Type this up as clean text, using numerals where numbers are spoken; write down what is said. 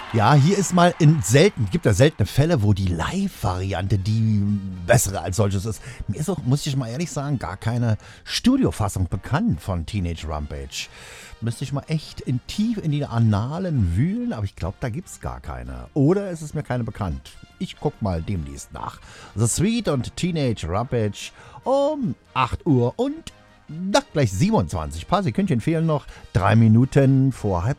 Ja, hier ist mal gibt ja seltene Fälle, wo die Live-Variante die bessere als solches ist. Mir ist auch, muss ich mal ehrlich sagen, gar keine Studiofassung bekannt von Teenage Rampage. Müsste ich mal echt tief in die Annalen wühlen, aber ich glaube, da gibt's gar keine. Oder ist es mir keine bekannt? Ich guck mal demnächst nach. The Sweet und Teenage Rampage um 8 Uhr und gleich 27. Paar Sekündchen fehlen noch. 3 Minuten vor halb